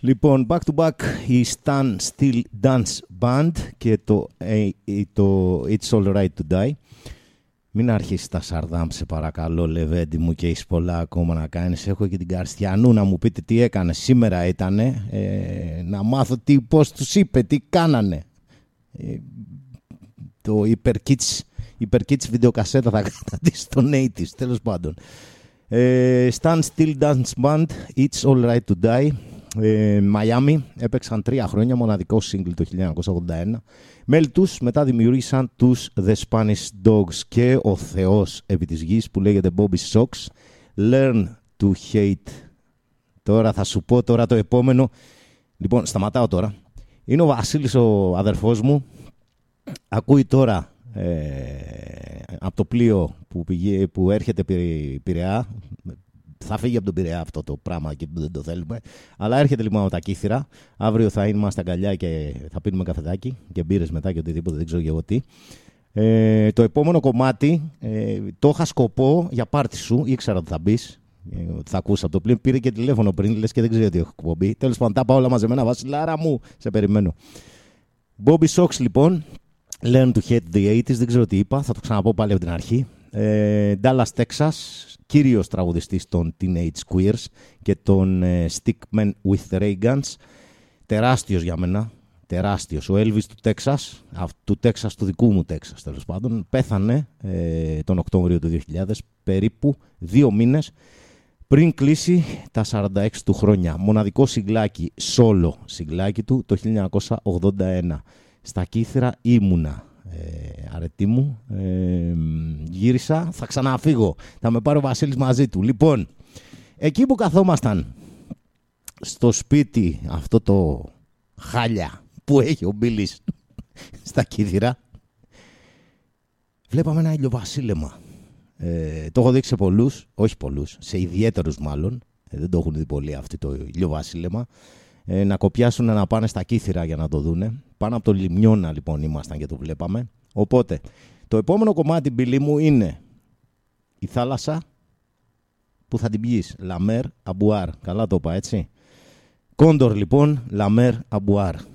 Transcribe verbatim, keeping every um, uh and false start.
Λοιπόν, back to back η Stand Still Dance Band και το, ε, το It's Alright to Die. Μην αρχίσεις τα σαρδάμ, σε παρακαλώ, Λεβέντη μου, και έχεις πολλά ακόμα να κάνεις. Έχω και την Καρστιανού να μου πείτε τι έκανε. Σήμερα ήτανε, ε, να μάθω τι, πώς τους είπε, τι κάνανε. Ε, το Hyperkids, Hyperkids βιντεοκασέτα θα κρατήσει στον ογδόντα, τέλος πάντων. Ε, Stand Still Dance Band, It's Alright to Die. Μαϊάμι, ε, έπαιξαν τρία χρόνια, μοναδικό single το χίλια εννιακόσια ογδόντα ένα. Μέλη τους μετά δημιούργησαν τους The Spanish Dogs και ο θεός επί της γης που λέγεται Bobby Sox. Learn to Hate. Τώρα θα σου πω τώρα το επόμενο. Λοιπόν, σταματάω τώρα. Είναι ο Βασίλης, ο αδερφός μου. Ακούει τώρα ε, από το πλοίο που, πηγεί, που έρχεται Πειραιά. Θα φύγει από τον Πειραιά αυτό το πράγμα και δεν το θέλουμε. Αλλά έρχεται λοιπόν από τα Κύθυρα. Αύριο θα είμαστε αγκαλιά και θα πίνουμε καφεδάκι και μπύρες μετά και οτιδήποτε, δεν ξέρω και εγώ τι. Ε, το επόμενο κομμάτι ε, το είχα σκοπό για πάρτι σου. Ήξερα ότι θα μπει. Ε, θα ακούσει από το πλοίο. Πήρε και τηλέφωνο πριν, λες και δεν ξέρω τι έχω εκπομπή. Τέλος πάντων, τα πάω όλα μαζεμένα. Βασιλάρα μου, σε περιμένω. Bobby Sox λοιπόν. Learn to Hate the ογδόντα. Δεν ξέρω τι είπα. Θα το ξαναπώ πάλι από την αρχή. Ε, Dallas, Texas. Κύριος τραγουδιστής των Teenage Queers και των ε, Stickmen with Ray Guns. Τεράστιος για μένα, τεράστιος. Ο Elvis του Τέξας, του Τέξας, του δικού μου Τέξας τέλος πάντων, πέθανε ε, τον Οκτώβριο του δύο χιλιάδες, περίπου δύο μήνες πριν κλείσει τα σαράντα έξι του χρόνια. Μοναδικό σιγλάκι, solo σιγλάκι του το χίλια εννιακόσια ογδόντα ένα. Στα Κύθυρα ήμουνα. Ε, αρετή μου, ε, γύρισα, θα ξαναφύγω, θα με πάρει ο Βασίλης μαζί του. Λοιπόν, εκεί που καθόμασταν στο σπίτι αυτό το χάλια που έχει ο Μπίλης στα Κύθυρα, βλέπαμε ένα ηλιοβασίλεμα. Ε, το έχω δείξει σε πολλούς, όχι πολλούς, σε ιδιαίτερους μάλλον, ε, δεν το έχουν δει πολλοί αυτοί το ηλιοβασίλεμα. Ε, να κοπιάσουν να πάνε στα Κύθυρα για να το δούνε. Πάνω από το Λιμιώνα λοιπόν ήμασταν και το βλέπαμε. Οπότε, το επόμενο κομμάτι, Μπιλί μου, είναι η θάλασσα που θα την πιείς. La Mer à boire. Καλά το είπα, έτσι. Κόντορ λοιπόν, La Mer à boire.